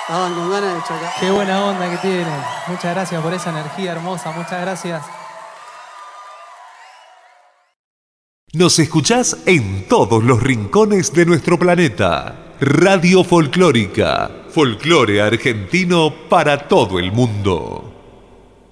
Estaban con ganas de chocar. Qué buena onda que tienen. Muchas gracias por esa energía hermosa. Muchas gracias. Nos escuchás en todos los rincones de nuestro planeta. Radio Folclórica. Folclore argentino para todo el mundo.